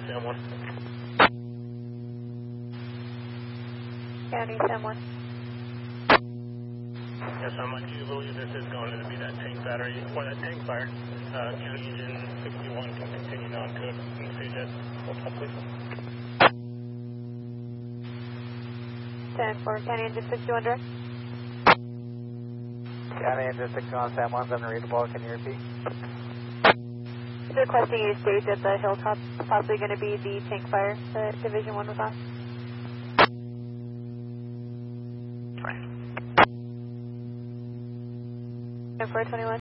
Sam 1. County Sam 1. Yes, I do believe this is going to be that tank battery, or that tank fire. County Engine 61 can continue non-code in the CJ. Hold up, please. 10 for County Engine 61 direct. County Engine 61 Sam 1's unreadable, can you repeat? Requesting a stage at the hilltop, possibly going to be the tank fire that Division 1 was on. 10-4-21.